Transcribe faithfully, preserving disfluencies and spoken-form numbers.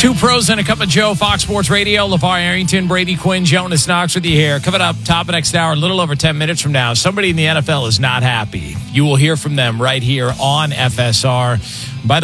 Two pros and a cup of Joe, Fox Sports Radio. LeVar Arrington, Brady Quinn, Jonas Knox with you here. Coming up, top of next hour, a little over ten minutes from now, somebody in the N F L is not happy. You will hear from them right here on F S R. By the